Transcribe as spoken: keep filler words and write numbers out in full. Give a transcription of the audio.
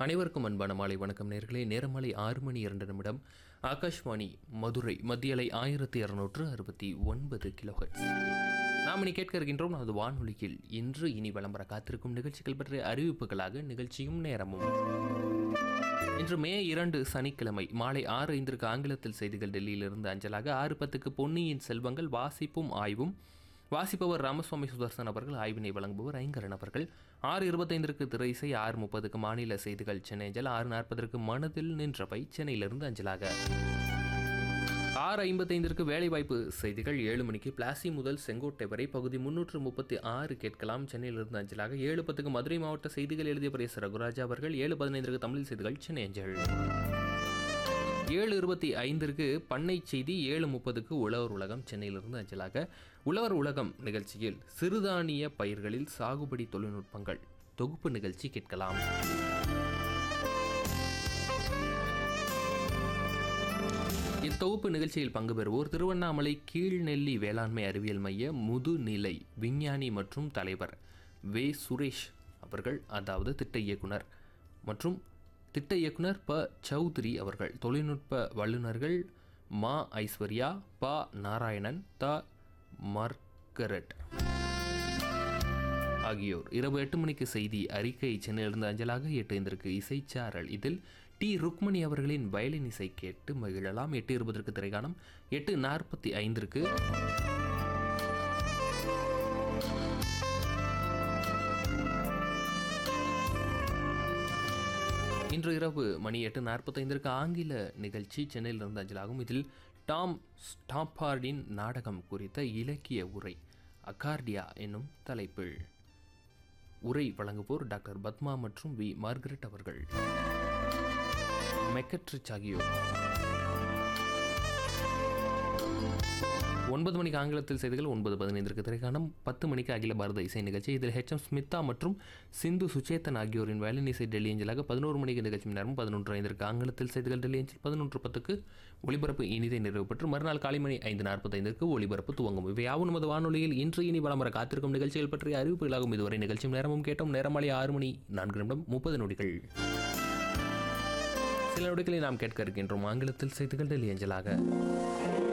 அனைவருக்கும் அன்பான மாலை வணக்கம் நேர்களே. நேரமாலை ஆறு மணி இரண்டு நிமிடம். ஆகாஷ்வாணி மதுரை மத்தியலை ஆயிரத்தி இருநூற்று அறுபத்தி ஒன்பது கிலோஹெட்ஸ். நாம் இனி கேட்க இருக்கின்றோம் நமது வானொலியில் இன்று இனி விளம்பர காத்திருக்கும் நிகழ்ச்சிகள் பற்றிய அறிவிப்புகளாக நிகழ்ச்சியும் நேரமும். இன்று மே இரண்டு சனிக்கிழமை மாலை ஆறு ஐந்திற்கு ஆங்கிலத்தில் செய்திகள் டெல்லியிலிருந்து அஞ்சலாக. ஆறு பத்துக்கு பொன்னியின் செல்வங்கள் வாசிப்பும் ஆய்வும். வாசிப்பவர் ராமசுவாமி சுதர்சன் அவர்கள், ஆய்வினை வழங்குபவர் ஐங்கரன் அவர்கள். ஆறு இருபத்தைந்திற்கு திரை இசை. ஆறு முப்பதுக்கு மாநில செய்திகள் சென்னை அஞ்சல். ஆறு நாற்பதற்கு மனதில் நின்றவை சென்னையிலிருந்து அஞ்சலாக. ஆறு ஐம்பத்தைந்திற்கு வேலைவாய்ப்பு செய்திகள். ஏழு மணிக்கு பிளாசி முதல் செங்கோட்டை வரை பகுதி முன்னூற்று முப்பத்தி ஆறு கேட்கலாம் சென்னையிலிருந்து அஞ்சலாக. ஏழு பத்துக்கு மதுரை மாவட்ட செய்திகள் எழுதிய பிரேச ரகுராஜா அவர்கள். ஏழு பதினைந்திற்கு தமிழ் செய்திகள் சென்னை அஞ்சல். ஏழு இருபத்தி ஐந்திற்கு பண்ணை செய்தி. ஏழு முப்பதுக்கு உழவர் உலகம் சென்னையிலிருந்து அஞ்சலாக. உழவர் உலகம் நிகழ்ச்சியில் சிறுதானிய பயிர்களில் சாகுபடி தொழில்நுட்பங்கள் தொகுப்பு நிகழ்ச்சி கேட்கலாம். இத்தொகுப்பு நிகழ்ச்சியில் பங்கு பெறுவோர் திருவண்ணாமலை கீழ்நெல்லி வேளாண்மை அறிவியல் மைய முதுநிலை விஞ்ஞானி மற்றும் தலைவர் வே சுரேஷ் அவர்கள், அதாவது திட்ட இயக்குனர், மற்றும் திட்ட இயக்குனர் ப சௌத்ரி அவர்கள். தொழில்நுட்ப வல்லுநர்கள் மா ஐஸ்வர்யா, ப நாராயணன், த மார்கரெட் ஆகியோர். இரவு எட்டு மணிக்கு செய்தி அறிக்கை சென்னையிலிருந்து அஞ்சலாக. எட்டு ஐந்திற்கு இசைச்சாரல். இதில் டி ருக்மணி அவர்களின் வயலின் இசை கேட்டு மகிழலாம். எட்டு இருபதற்கு திரைக்காணம். எட்டு நாற்பத்தி ஐந்திற்கு இன்று இரவு மணி எட்டு நாற்பத்தைந்திற்கு ஆங்கில நிகழ்ச்சி சென்னையிலிருந்து அஞ்சலாகும். இதில் டாம் ஸ்டாப்பார்டின் நாடகம் குறித்த இலக்கிய உரை அகார்டியா என்னும் தலைப்பில் உரை வழங்குவோர் டாக்டர் பத்மா மற்றும் வி மார்கரெட் அவர்கள். மெக்கட்ரிச் ஆகியோர். ஒன்பது மணிக்கு ஆங்கிலத்தில் செய்திகள். ஒன்பது பதினைந்திற்கு திரைக்காணம். பத்து மணிக்கு அகில பாரத இசை நிகழ்ச்சி. இதில் ஹெச் எம் ஸ்மிதா மற்றும் சிந்து சுச்சேதன் ஆகியோரின் வயலின் இசை டெல்லி அஞ்சலாக. பதினோரு மணிக்கு நிகழ்ச்சி நேரம். பதினொன்று ஐந்திற்கு ஆங்கிலத்தில் செய்திகள் டெல்லி அஞ்சல். பதினொன்று பத்துக்கு ஒளிபரப்பு இனிதை நிறைவு பெற்று மறுநாள் காலை மணி ஐந்து நாற்பத்தைந்திற்கு ஒளிபரப்பு துவங்கும். இவையாவும் நமது வானொலியில் இன்று இனி வளம் வர காத்திருக்கும் நிகழ்ச்சிகள் பற்றிய அறிவிப்புகளாகும். இதுவரை நிகழ்ச்சியும் நேரமும் கேட்டோம். நேரமாலை ஆறு மணி நான்கு நிமிடம் முப்பது நொடிகள். சில நொடிகளை நாம் கேட்க இருக்கின்றோம் ஆங்கிலத்தில் செய்திகள் டெல்லி அஞ்சலாக.